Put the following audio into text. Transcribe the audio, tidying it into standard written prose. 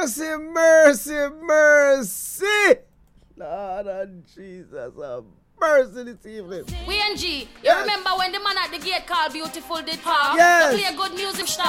Mercy, mercy, mercy. Lord and Jesus, have mercy this evening. We and G, you remember when the man at the gate called Beautiful did talk? Yes. Play good music.